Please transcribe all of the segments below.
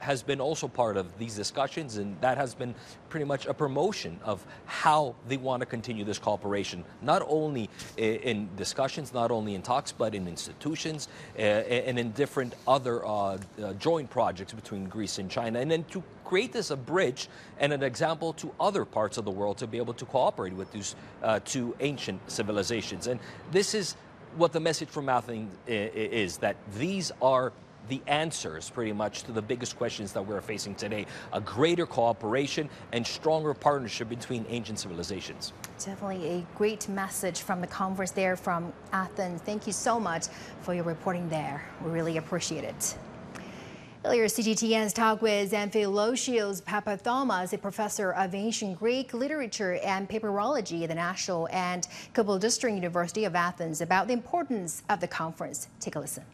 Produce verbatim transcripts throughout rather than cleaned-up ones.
has been also part of these discussions, and that has been pretty much a promotion of how they want to continue this cooperation, not only in discussions, not only in talks, but in institutions uh, and in different other uh, uh, joint projects between Greece and China, and then to create this a bridge and an example to other parts of the world to be able to cooperate with these uh, two ancient civilizations. And this is what the message from Athens is, that these are the answers pretty much to the biggest questions that we're facing today: a greater cooperation and stronger partnership between ancient civilizations. Definitely a great message from the conference there from Athens. Thank you so much for your reporting there. We really appreciate it. Earlier, C G T N's talk with Amphilochios Papathomos, a professor of ancient Greek literature and papyrology at the National and Kapodistrian University of Athens, about the importance of the conference. Take a listen.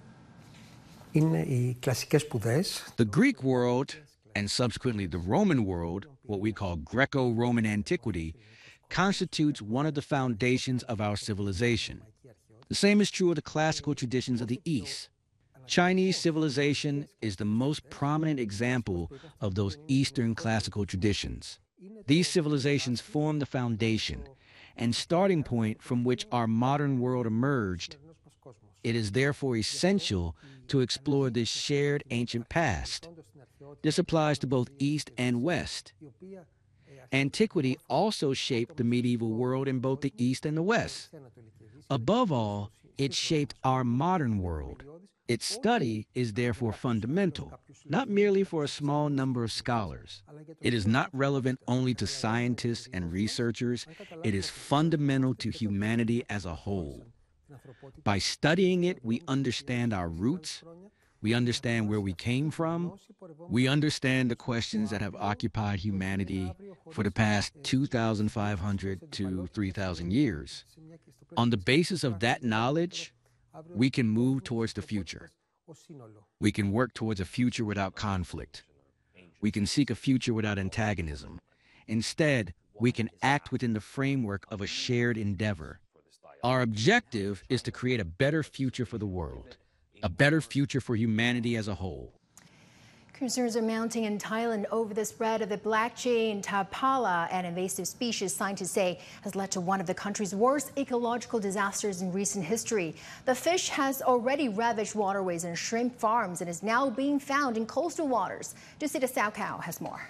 The Greek world, and subsequently the Roman world, what we call Greco-Roman antiquity, constitutes one of the foundations of our civilization. The same is true of the classical traditions of the East. Chinese civilization is the most prominent example of those Eastern classical traditions. These civilizations form the foundation and starting point from which our modern world emerged. It is therefore essential to explore this shared ancient past. This applies to both East and West. Antiquity also shaped the medieval world in both the East and the West. Above all, it shaped our modern world. Its study is therefore fundamental, not merely for a small number of scholars. It is not relevant only to scientists and researchers. It is fundamental to humanity as a whole. By studying it, we understand our roots, we understand where we came from, we understand the questions that have occupied humanity for the past two thousand five hundred to three thousand years. On the basis of that knowledge, we can move towards the future. We can work towards a future without conflict. We can seek a future without antagonism. Instead, we can act within the framework of a shared endeavor. Our objective is to create a better future for the world, a better future for humanity as a whole. Concerns are mounting in Thailand over the spread of the black-chain tapala, an invasive species scientists say has led to one of the country's worst ecological disasters in recent history. The fish has already ravaged waterways and shrimp farms and is now being found in coastal waters. Jusita Salcow has more.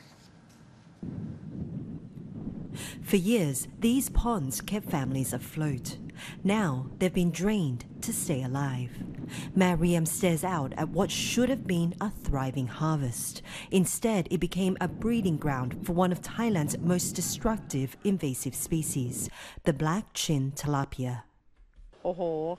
For years, these ponds kept families afloat. Now they've been drained to stay alive. Mariam stares out at what should have been a thriving harvest. Instead, it became a breeding ground for one of Thailand's most destructive invasive species, the black-chin tilapia. Oh,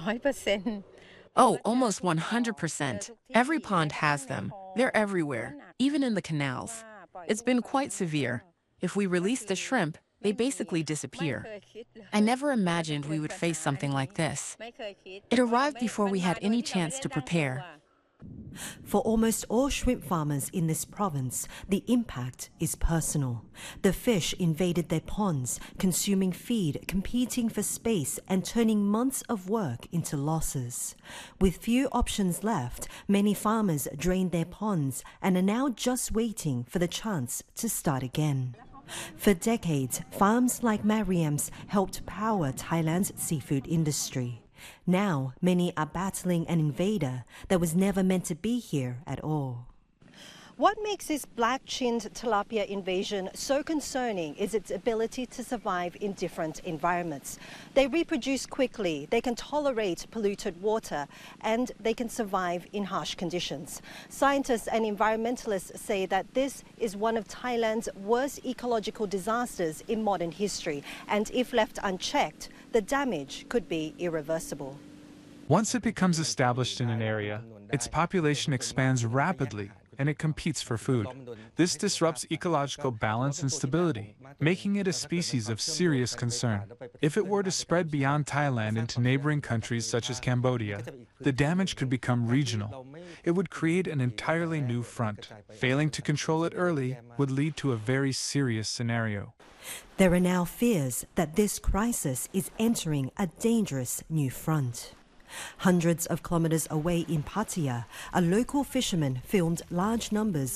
almost one hundred percent. Every pond has them. They're everywhere, even in the canals. It's been quite severe. If we release the shrimp, they basically disappear. I never imagined we would face something like this. It arrived before we had any chance to prepare. For almost all shrimp farmers in this province, the impact is personal. The fish invaded their ponds, consuming feed, competing for space, and turning months of work into losses. With few options left, many farmers drained their ponds and are now just waiting for the chance to start again. For decades, farms like Mariam's helped power Thailand's seafood industry. Now, many are battling an invader that was never meant to be here at all. What makes this black-chinned tilapia invasion so concerning is its ability to survive in different environments. They reproduce quickly, they can tolerate polluted water, and they can survive in harsh conditions. Scientists and environmentalists say that this is one of Thailand's worst ecological disasters in modern history, and if left unchecked, the damage could be irreversible. Once it becomes established in an area, its population expands rapidly, and it competes for food. This disrupts ecological balance and stability, making it a species of serious concern. If it were to spread beyond Thailand into neighboring countries such as Cambodia, the damage could become regional. It would create an entirely new front. Failing to control it early would lead to a very serious scenario. There are now fears that this crisis is entering a dangerous new front. Hundreds of kilometers away in Pattaya, a local fisherman filmed large numbers